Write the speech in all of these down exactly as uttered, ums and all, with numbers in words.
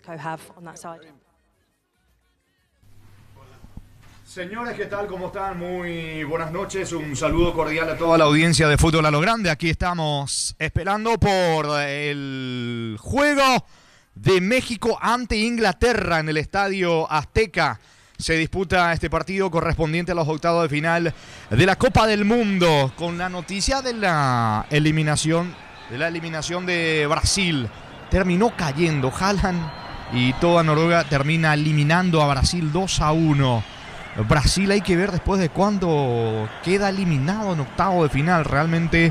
Mexico have on that side. Señores, ¿qué tal? ¿Cómo están? Muy buenas noches. Un saludo cordial a toda la audiencia de Fútbol a lo Grande. Aquí estamos esperando por el juego de México ante Inglaterra en el Estadio Azteca. Se disputa este partido correspondiente a los octavos de final de la Copa del Mundo, con la noticia de la eliminación de la eliminación de Brasil. Terminó cayendo Haaland y toda Noruega termina eliminando a Brasil dos a uno. Brasil hay que ver después de cuándo queda eliminado en octavo de final. Realmente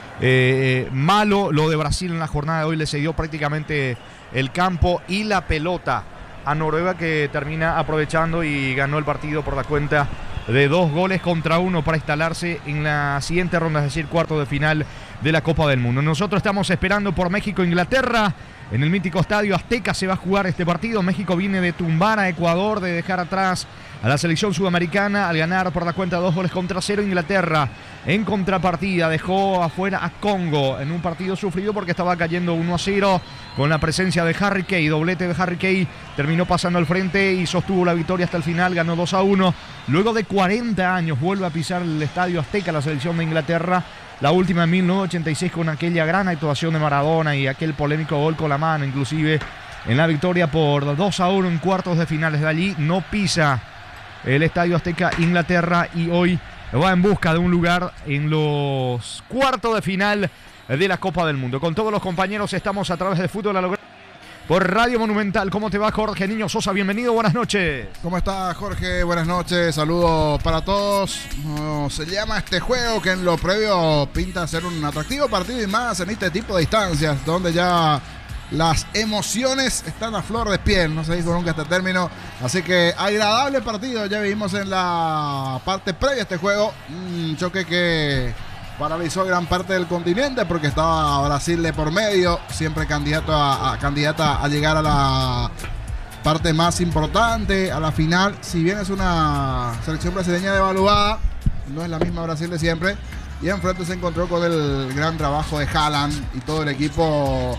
eh, malo lo de Brasil en la jornada de hoy. Le cedió prácticamente el campo y la pelota a Noruega, que termina aprovechando y ganó el partido por la cuenta de dos goles contra uno para instalarse en la siguiente ronda, es decir, cuarto de final de la Copa del Mundo. Nosotros estamos esperando por México-Inglaterra. En el mítico Estadio Azteca se va a jugar este partido. México viene de tumbar a Ecuador, de dejar atrás a la selección sudamericana al ganar por la cuenta de dos goles contra cero. Inglaterra, en contrapartida, dejó afuera a Congo en un partido sufrido porque estaba cayendo uno a cero con la presencia de Harry Kane. Doblete de Harry Kane, terminó pasando al frente y sostuvo la victoria hasta el final, ganó dos a uno. Luego de cuarenta años vuelve a pisar el Estadio Azteca la selección de Inglaterra. La última en mil novecientos ochenta y seis con aquella gran actuación de Maradona y aquel polémico gol con la mano, inclusive en la victoria por dos a uno en cuartos de finales. De allí no pisa el Estadio Azteca Inglaterra y hoy va en busca de un lugar en los cuartos de final de la Copa del Mundo. Con todos los compañeros estamos a través de Fútbol a lo Grande por Radio Monumental. ¿Cómo te va, Jorge Niño Sosa? Bienvenido, buenas noches. ¿Cómo está, Jorge? Buenas noches, saludos para todos. No, se llama este juego que en lo previo pinta ser un atractivo partido y más en este tipo de instancias donde ya las emociones están a flor de piel, no se dijo nunca este término, así que agradable partido. Ya vimos en la parte previa a este juego un choque que paralizó gran parte del continente porque estaba Brasil de por medio, siempre candidato a, a, candidata a llegar a la parte más importante, a la final. Si bien es una selección brasileña devaluada, no es la misma Brasil de siempre, y enfrente se encontró con el gran trabajo de Haaland y todo el equipo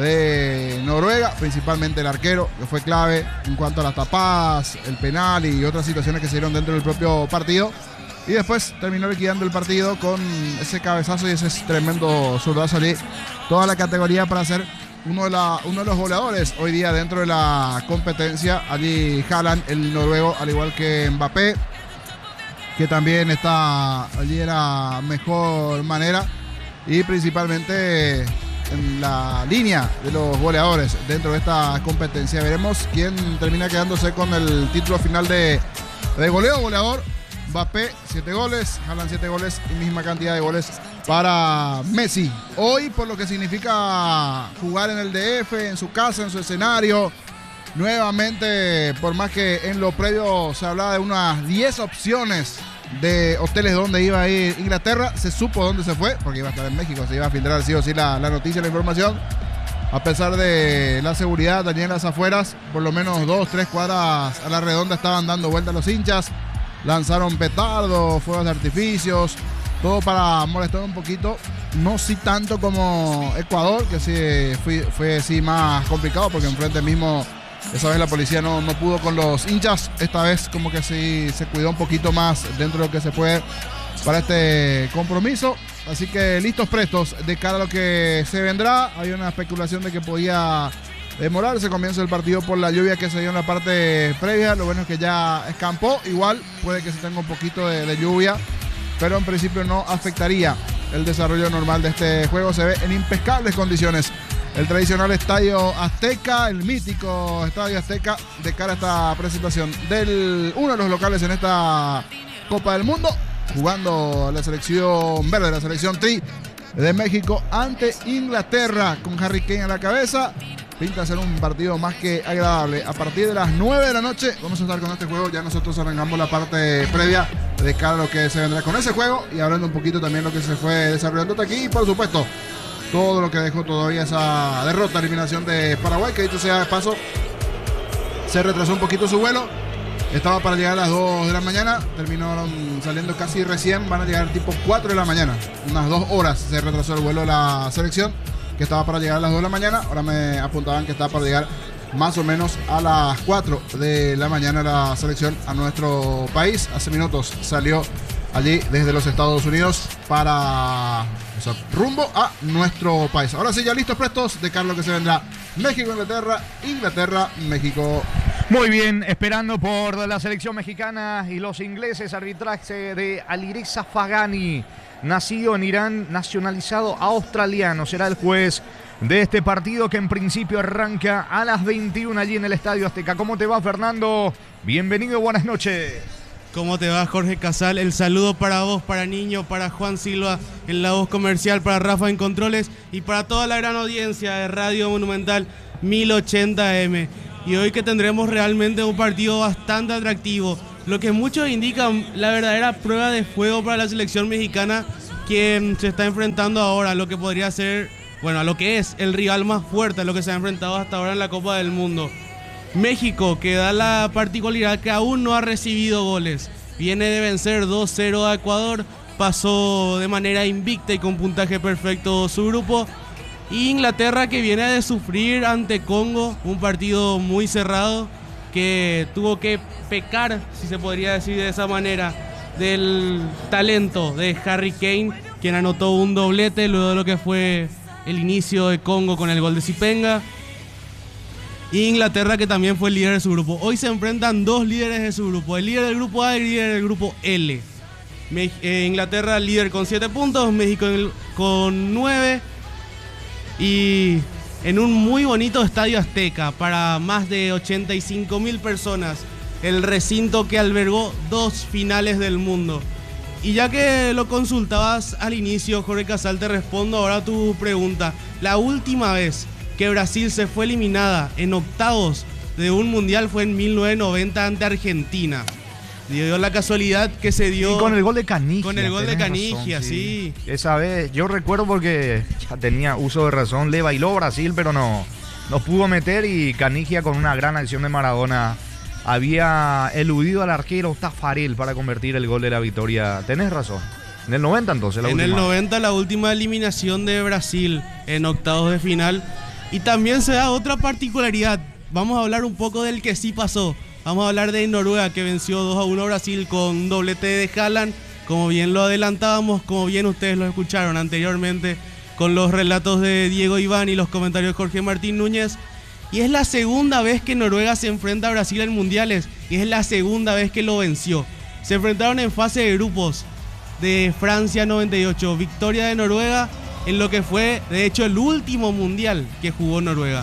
de Noruega, principalmente el arquero, que fue clave en cuanto a las tapadas, el penal y otras situaciones que se dieron dentro del propio partido. Y después terminó liquidando el partido con ese cabezazo y ese tremendo zurdazo allí. Toda la categoría para ser uno de, la, uno de los goleadores hoy día dentro de la competencia. Allí Haaland, el noruego, al igual que Mbappé, que también está allí en la mejor manera. Y principalmente en la línea de los goleadores dentro de esta competencia. Veremos quién termina quedándose con el título final de, de goleo, goleador. Mbappé, siete goles, Haaland siete goles y misma cantidad de goles para Messi. Hoy, por lo que significa jugar en el D F, en su casa, en su escenario, nuevamente, por más que en lo previo se hablaba de unas diez opciones de hoteles donde iba a ir Inglaterra, se supo dónde se fue, porque iba a estar en México, se iba a filtrar sí o sí la, la noticia, la información. A pesar de la seguridad allí en las afueras, por lo menos dos, tres cuadras a la redonda estaban dando vueltas los hinchas. Lanzaron petardos, fuegos de artificios, todo para molestar un poquito. No sí tanto como Ecuador, que sí fue, fue sí más complicado, porque enfrente mismo esa vez la policía no, no pudo con los hinchas. Esta vez como que sí se cuidó un poquito más dentro de lo que se puede para este compromiso. Así que listos, prestos de cara a lo que se vendrá. Hay una especulación de que podía demorarse el comienzo del partido por la lluvia que se dio en la parte previa. Lo bueno es que ya escampó. Igual puede que se tenga un poquito de, de lluvia, pero en principio no afectaría el desarrollo normal de este juego. Se ve en impecables condiciones el tradicional Estadio Azteca, el mítico Estadio Azteca, de cara a esta presentación del uno de los locales en esta Copa del Mundo, jugando la selección verde, la selección Tri de México ante Inglaterra, con Harry Kane a la cabeza. Pinta ser un partido más que agradable. A partir de las nueve de la noche vamos a estar con este juego. Ya nosotros arrancamos la parte previa de cara a lo que se vendrá con ese juego, y hablando un poquito también lo que se fue desarrollando hasta aquí, y por supuesto todo lo que dejó todavía esa derrota, eliminación de Paraguay, que dicho sea de paso se retrasó un poquito su vuelo. Estaba para llegar a las dos de la mañana, terminaron saliendo casi recién, van a llegar tipo cuatro de la mañana, unas dos horas se retrasó el vuelo de la selección, que estaba para llegar a las dos de la mañana. Ahora me apuntaban que estaba para llegar más o menos a las cuatro de la mañana la selección a nuestro país. Hace minutos salió allí desde los Estados Unidos para, o sea, rumbo a nuestro país. Ahora sí, ya listos, prestos, de Carlos que se vendrá México, Inglaterra, Inglaterra, México. Muy bien, esperando por la selección mexicana y los ingleses, arbitraje de Alireza Fagani, nacido en Irán, nacionalizado australiano, será el juez de este partido que en principio arranca a las veintiuna allí en el Estadio Azteca. ¿Cómo te va, Fernando? Bienvenido, buenas noches. ¿Cómo te va, Jorge Casal? El saludo para vos, para Niño, para Juan Silva en la voz comercial, para Rafa en controles y para toda la gran audiencia de Radio Monumental mil ochenta eme. Y hoy que tendremos realmente un partido bastante atractivo, lo que muchos indican la verdadera prueba de fuego para la selección mexicana que se está enfrentando ahora, lo que podría ser, bueno, a lo que es el rival más fuerte, a lo que se ha enfrentado hasta ahora en la Copa del Mundo. México, que da la particularidad que aún no ha recibido goles. Viene de vencer dos cero a Ecuador, pasó de manera invicta y con puntaje perfecto su grupo. Y Inglaterra, que viene de sufrir ante Congo, un partido muy cerrado, que tuvo que pecar, si se podría decir de esa manera, del talento de Harry Kane, quien anotó un doblete luego de lo que fue el inicio de Congo con el gol de Zipenga. Y Inglaterra, que también fue el líder de su grupo. Hoy se enfrentan dos líderes de su grupo, el líder del grupo A y el líder del grupo L. Me- eh, Inglaterra líder con siete puntos, México con nueve. Y en un muy bonito Estadio Azteca para más de ochenta y cinco mil personas, el recinto que albergó dos finales del mundo. Y ya que lo consultabas al inicio, Jorge Casal, te respondo ahora a tu pregunta. La última vez que Brasil se fue eliminada en octavos de un mundial fue en mil novecientos noventa ante Argentina. Dio la casualidad que se dio... Y con el gol de Canigia. Con el gol de tenés Canigia, razón, sí. Esa vez, yo recuerdo porque ya tenía uso de razón, le bailó Brasil, pero no, no pudo meter, y Canigia con una gran acción de Maradona había eludido al arquero Tafarel para convertir el gol de la victoria. Tenés razón. En el noventa entonces, la En última. el noventa la última eliminación de Brasil en octavos de final. Y también se da otra particularidad. Vamos a hablar un poco del que sí pasó. Vamos a hablar de Noruega, que venció dos a uno a Brasil con un doblete de Haaland. Como bien lo adelantábamos, como bien ustedes lo escucharon anteriormente con los relatos de Diego Iván y los comentarios de Jorge Martín Núñez. Y es la segunda vez que Noruega se enfrenta a Brasil en mundiales. Y es la segunda vez que lo venció. Se enfrentaron en fase de grupos de Francia noventa y ocho. Victoria de Noruega en lo que fue, de hecho, el último mundial que jugó Noruega.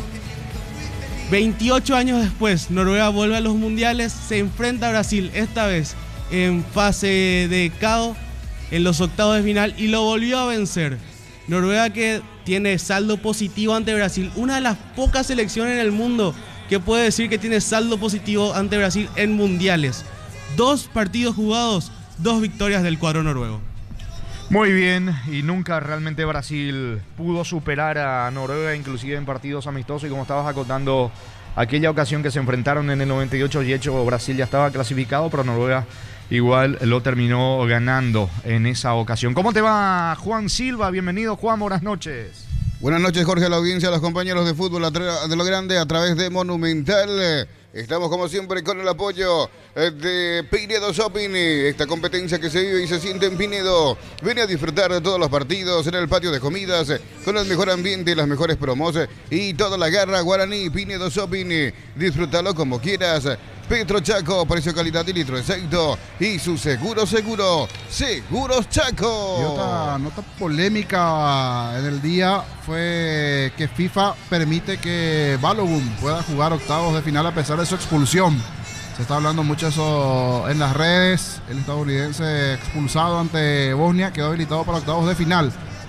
veintiocho años después, Noruega vuelve a los mundiales, se enfrenta a Brasil, esta vez en fase de K O, en los octavos de final, y lo volvió a vencer. Noruega, que tiene saldo positivo ante Brasil, una de las pocas selecciones en el mundo que puede decir que tiene saldo positivo ante Brasil en mundiales. Dos partidos jugados, dos victorias del cuadro noruego. Muy bien, y nunca realmente Brasil pudo superar a Noruega, inclusive en partidos amistosos, y como estabas acotando, aquella ocasión que se enfrentaron en el noventa y ocho, y hecho Brasil ya estaba clasificado, pero Noruega igual lo terminó ganando en esa ocasión. ¿Cómo te va, Juan Silva? Bienvenido, Juan, buenas noches. Buenas noches, Jorge, a la audiencia, a los compañeros de fútbol de lo grande a través de Monumental. Estamos como siempre con el apoyo de Pinedo Shopping, esta competencia que se vive y se siente en Pinedo. Ven a disfrutar de todos los partidos en el patio de comidas, con el mejor ambiente, las mejores promos y toda la garra guaraní. Pinedo Shopping, disfrútalo como quieras. Petro Chaco, precio, calidad y litro exacto. Y su seguro seguro, Seguros Chaco. Y otra nota polémica en el día fue que FIFA permite que Balogun pueda jugar octavos de final a pesar de su expulsión. Se está hablando mucho eso en las redes. El estadounidense expulsado ante Bosnia quedó habilitado para octavos de final.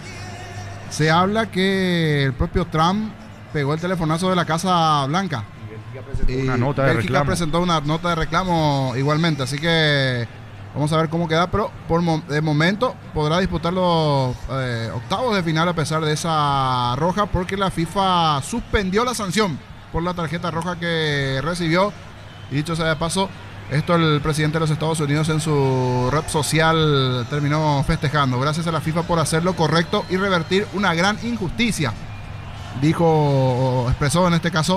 Se habla que el propio Trump pegó el telefonazo de la Casa Blanca. Y una nota de Bélgica reclamo. presentó una nota de reclamo igualmente, así que vamos a ver cómo queda, pero por mo- de momento podrá disputar los eh, octavos de final a pesar de esa roja, porque la FIFA suspendió la sanción por la tarjeta roja que recibió. Y dicho sea de paso, esto el presidente de los Estados Unidos en su red social terminó festejando. Gracias a la FIFA por hacer lo correcto y revertir una gran injusticia, dijo, o expresó en este caso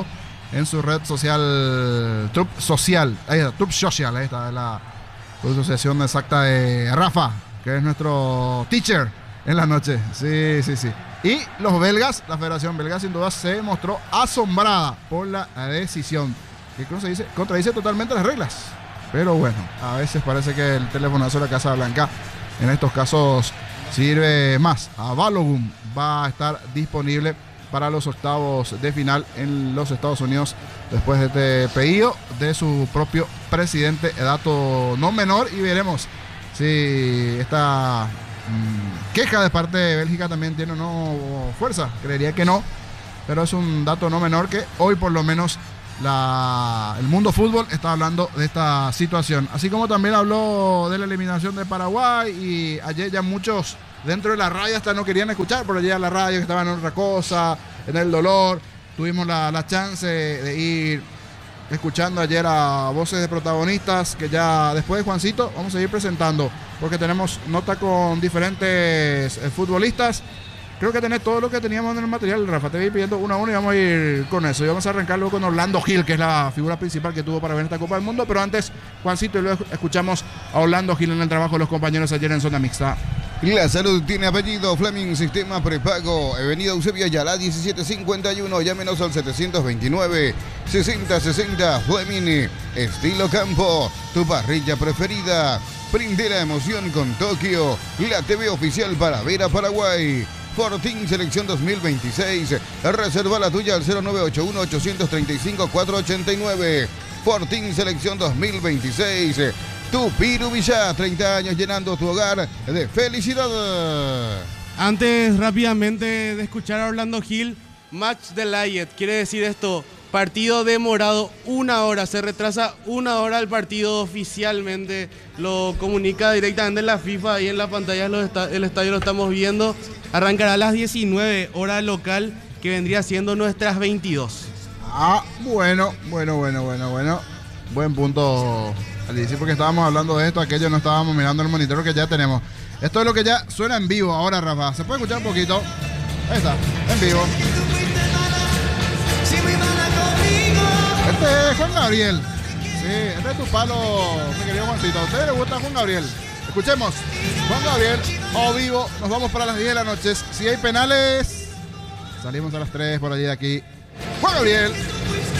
en su red social, Trup Social, ahí está, Trup Social, ahí está la asociación exacta de Rafa, que es nuestro teacher en la noche. Sí, sí, sí. Y los belgas, la Federación Belga sin duda se mostró asombrada por la decisión, que contradice, contradice totalmente las reglas. Pero bueno, a veces parece que el telefonazo de la Casa Blanca en estos casos sirve más. A Balogun va a estar disponible para los octavos de final en los Estados Unidos después de este pedido de su propio presidente, dato no menor, y veremos si esta mmm, queja de parte de Bélgica también tiene o no fuerza. Creería que no, pero es un dato no menor que hoy por lo menos la, el mundo fútbol está hablando de esta situación, así como también habló de la eliminación de Paraguay, y ayer ya muchos dentro de la radio hasta no querían escuchar, pero ya la radio que estaba en otra cosa, en el dolor. Tuvimos la, la chance de ir escuchando ayer a voces de protagonistas que ya después de Juancito vamos a ir presentando, porque tenemos nota con diferentes eh, futbolistas. Creo que tenés todo lo que teníamos en el material, Rafa. Te voy pidiendo uno a uno y vamos a ir con eso. Y vamos a arrancar luego con Orlando Gil, que es la figura principal que tuvo para ver esta Copa del Mundo. Pero antes, Juancito, y luego escuchamos a Orlando Gil en el trabajo de los compañeros ayer en zona mixta. La salud tiene apellido. Fleming Sistema Prepago. Avenida Eusebio Ayala, diecisiete cincuenta y uno. Llámenos al setecientos veintinueve, sesenta sesenta. Fleming. Estilo campo. Tu parrilla preferida. Prende la emoción con Tokio. La T V oficial para ver a Paraguay. Fortín Selección dos mil veintiséis. Reserva la tuya al cero nueve ocho uno, ocho tres cinco, cuatro ocho nueve. Fortín Selección dos mil veintiséis. Tupiru Villa, treinta años llenando tu hogar de felicidad. Antes, rápidamente, de escuchar a Orlando Gil, match delayed, quiere decir esto, partido demorado una hora, se retrasa una hora el partido oficialmente, lo comunica directamente la FIFA, y en la pantalla el estadio lo estamos viendo. Arrancará a las diecinueve, hora local, que vendría siendo nuestras veintidós. Ah, bueno, bueno, bueno, bueno, bueno. Buen punto, Alicia, porque estábamos hablando de esto, aquello no estábamos mirando el monitor que ya tenemos. Esto es lo que ya suena en vivo ahora, Rafa. ¿Se puede escuchar un poquito? Ahí está, en vivo. Este es Juan Gabriel. Sí, este es tu palo, mi querido Juancito. ¿A ustedes les gusta Juan Gabriel? Escuchemos. Juan Gabriel, o vivo. Nos vamos para las diez de la noche. Si hay penales, salimos a las tres por allí de aquí. Juan Gabriel.